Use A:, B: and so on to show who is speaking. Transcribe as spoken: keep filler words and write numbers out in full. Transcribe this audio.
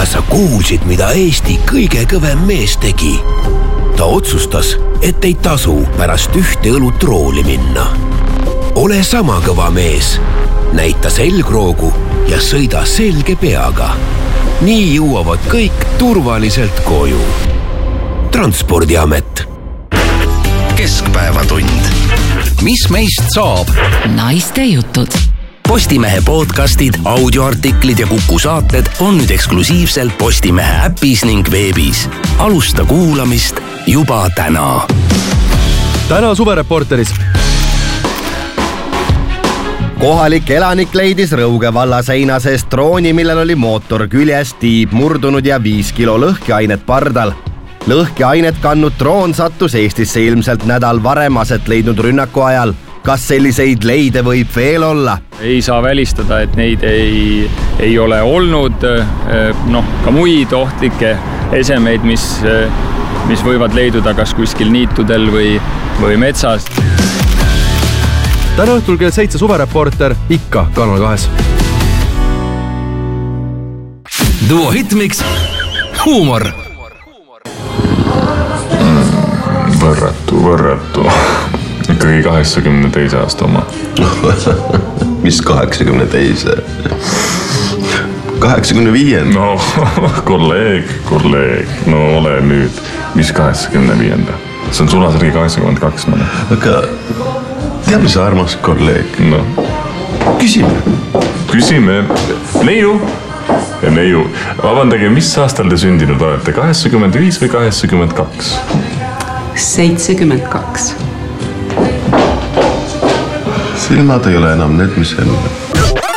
A: kas sa kuulsid, mida Eesti kõige kõvem mees tegi? Ta otsustas, et ei tasu pärast ühte õlut rooli minna. Ole sama kõva mees, näita selgroogu ja sõida selge peaga. Nii jõuavad kõik turvaliselt koju. Transpordiamet.
B: Keskpäevatund. Mis meist saab?
C: Naiste jutud.
B: Postimehe podcastid, audioartiklid ja Kuku saated on nüüd eksklusiivselt Postimehe äpis ning veebis. Alusta kuulamist juba täna.
D: Täna suvereporteris.
E: Kohalik elanik leidis Rõuge valla seina seest drooni, millel oli mootor küljes, tiib murdunud ja viis kilo lõhkeainet pardal. Lõhkeainet kannud droon sattus Eestisse ilmselt nädal varem aset leidnud rünnaku ajal. Kas selliseid leide võib veel olla?
F: Ei saa välistada, et neid ei, ei ole olnud, noh, ka muid ohtlikke esemeid, mis, mis võivad leiduda kas kuskil niitudel või, või metsas.
D: Täna õhtul kell seitse suvereporter ikka Kanal kahes.
B: Duo Hitmix, huumor.
G: Mm, võrratu, võrratu. Ikkagi kaheksakümne teise aasta oma.
H: Mis kaheksakümne teise? kaheksakümne viienda?
G: No, kolleeg, kolleeg. No ole nüüd. Mis kaheksakümne viienda? See on sulasärgi kaheksakümmend kaks. No.
H: Aga tea, mis armas kolleeg?
G: No.
H: Küsime.
G: Küsime. Neiu. Ja neiu. Vabandage, mis aastal te sündinud olete? kaheksakümmend viis või kaheksakümmend kaks?
I: seitsekümmend kaks.
H: Silmad ei ole enam need, mis enne.